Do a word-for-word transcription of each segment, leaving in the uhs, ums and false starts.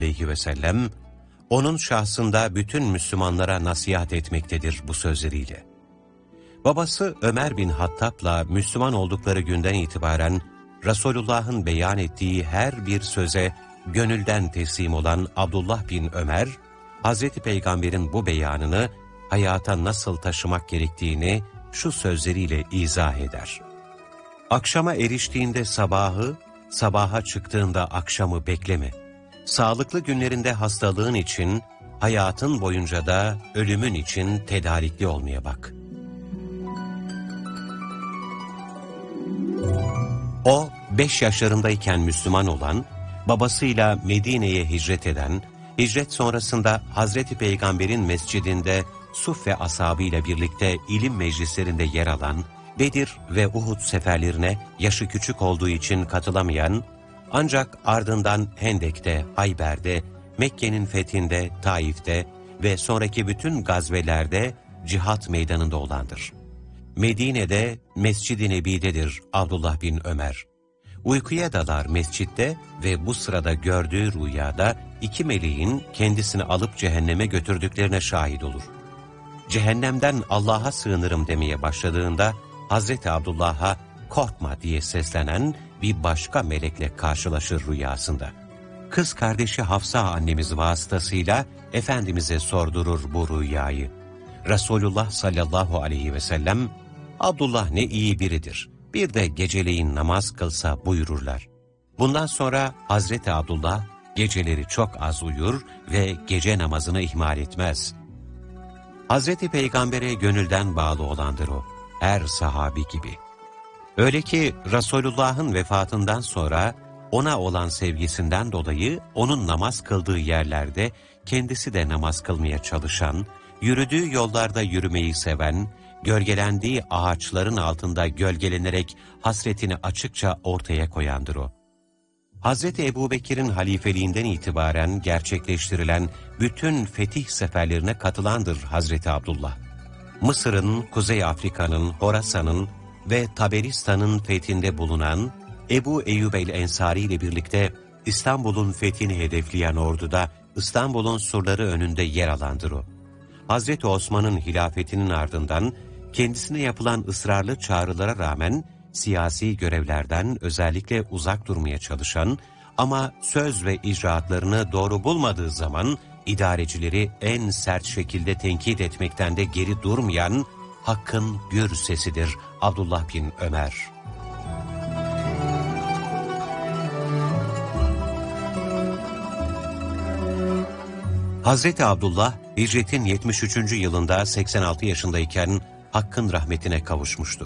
aleyhi ve sellem, onun şahsında bütün Müslümanlara nasihat etmektedir bu sözleriyle. Babası Ömer bin Hattab'la Müslüman oldukları günden itibaren Resulullah'ın beyan ettiği her bir söze gönülden teslim olan Abdullah bin Ömer, Hazreti Peygamber'in bu beyanını hayata nasıl taşımak gerektiğini şu sözleriyle izah eder. Akşama eriştiğinde sabahı, sabaha çıktığında akşamı bekleme. Sağlıklı günlerinde hastalığın için, hayatın boyunca da ölümün için tedarikli olmaya bak. O, beş yaşlarındayken Müslüman olan, babasıyla Medine'ye hicret eden, hicret sonrasında Hazreti Peygamber'in mescidinde Suffe ashabıyla birlikte ilim meclislerinde yer alan, Bedir ve Uhud seferlerine yaşı küçük olduğu için katılamayan, ancak ardından Hendek'te, Hayber'de, Mekke'nin fethinde, Taif'te ve sonraki bütün gazvelerde cihat meydanında olandır. Medine'de Mescid-i Nebi'dedir Abdullah bin Ömer. Uykuya dalar mescitte ve bu sırada gördüğü rüyada iki meleğin kendisini alıp cehenneme götürdüklerine şahit olur. Cehennemden Allah'a sığınırım demeye başladığında Hazreti Abdullah'a korkma diye seslenen bir başka melekle karşılaşır rüyasında. Kız kardeşi Hafsa annemiz vasıtasıyla Efendimiz'e sordurur bu rüyayı. Resulullah sallallahu aleyhi ve sellem, Abdullah ne iyi biridir, bir de geceleyin namaz kılsa buyururlar. Bundan sonra Hazreti Abdullah geceleri çok az uyur ve gece namazını ihmal etmez. Hazreti Peygamber'e gönülden bağlı olandır o, her sahabi gibi. Öyle ki Resulullah'ın vefatından sonra ona olan sevgisinden dolayı onun namaz kıldığı yerlerde kendisi de namaz kılmaya çalışan, yürüdüğü yollarda yürümeyi seven, gölgelendiği ağaçların altında gölgelenerek hasretini açıkça ortaya koyandır o. Hazreti Ebubekir'in halifeliğinden itibaren gerçekleştirilen bütün fetih seferlerine katılandır Hazreti Abdullah. Mısır'ın, Kuzey Afrika'nın, Horasan'ın ve Taberistan'ın fethinde bulunan Ebu Eyyub el-Ensari ile birlikte İstanbul'un fethini hedefleyen orduda İstanbul'un surları önünde yer alandır o. Hazreti Osman'ın hilafetinin ardından kendisine yapılan ısrarlı çağrılara rağmen siyasi görevlerden özellikle uzak durmaya çalışan ama söz ve icraatlarını doğru bulmadığı zaman idarecileri en sert şekilde tenkit etmekten de geri durmayan Hakk'ın gür sesidir Abdullah bin Ömer. Hazreti Abdullah, hicretin yetmiş üçüncü yılında seksen altı yaşındayken Hakk'ın rahmetine kavuşmuştur.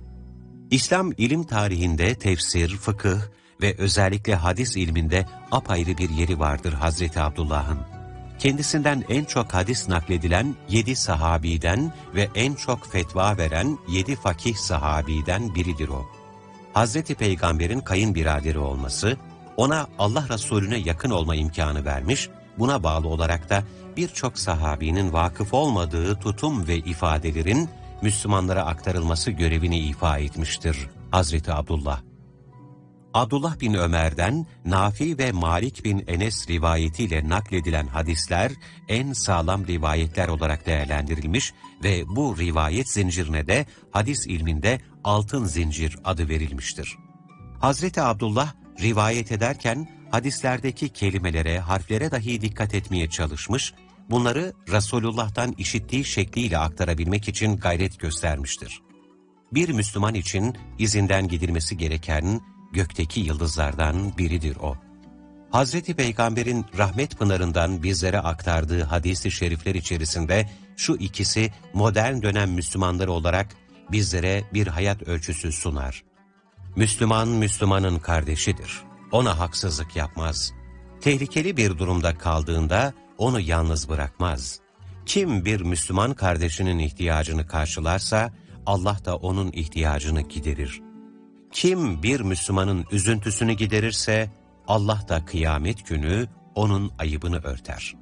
İslam ilim tarihinde tefsir, fıkıh ve özellikle hadis ilminde apayrı bir yeri vardır Hazreti Abdullah'ın. Kendisinden en çok hadis nakledilen yedi sahabiden ve en çok fetva veren yedi fakih sahabiden biridir o. Hazreti Peygamber'in kayınbiraderi olması, ona Allah Resulüne yakın olma imkanı vermiş, buna bağlı olarak da birçok sahabinin vakıf olmadığı tutum ve ifadelerin Müslümanlara aktarılması görevini ifa etmiştir Hazreti Abdullah. Abdullah bin Ömer'den Nafi ve Malik bin Enes rivayetiyle nakledilen hadisler en sağlam rivayetler olarak değerlendirilmiş ve bu rivayet zincirine de hadis ilminde altın zincir adı verilmiştir. Hazreti Abdullah rivayet ederken hadislerdeki kelimelere, harflere dahi dikkat etmeye çalışmış, bunları Resulullah'tan işittiği şekliyle aktarabilmek için gayret göstermiştir. Bir Müslüman için izinden gidilmesi gereken gökteki yıldızlardan biridir o. Hazreti Peygamber'in rahmet pınarından bizlere aktardığı hadis-i şerifler içerisinde şu ikisi modern dönem Müslümanları olarak bizlere bir hayat ölçüsü sunar. Müslüman, Müslümanın kardeşidir. Ona haksızlık yapmaz. Tehlikeli bir durumda kaldığında onu yalnız bırakmaz. Kim bir Müslüman kardeşinin ihtiyacını karşılarsa Allah da onun ihtiyacını giderir. Kim bir Müslümanın üzüntüsünü giderirse Allah da kıyamet günü onun ayıbını örter.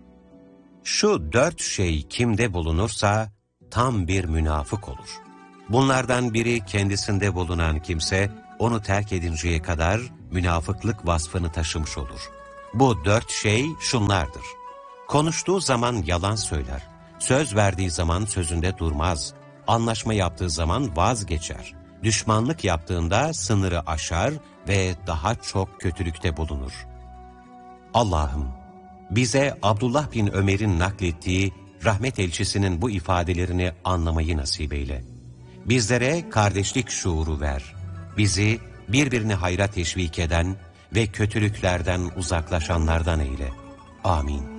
Şu dört şey kimde bulunursa tam bir münafık olur. Bunlardan biri kendisinde bulunan kimse onu terk edinceye kadar münafıklık vasfını taşımış olur. Bu dört şey şunlardır. Konuştuğu zaman yalan söyler. Söz verdiği zaman sözünde durmaz. Anlaşma yaptığı zaman vazgeçer. Düşmanlık yaptığında sınırı aşar ve daha çok kötülükte bulunur. Allah'ım, bize Abdullah bin Ömer'in naklettiği rahmet elçisinin bu ifadelerini anlamayı nasip eyle. Bizlere kardeşlik şuuru ver. Bizi birbirini hayra teşvik eden ve kötülüklerden uzaklaşanlardan eyle. Amin.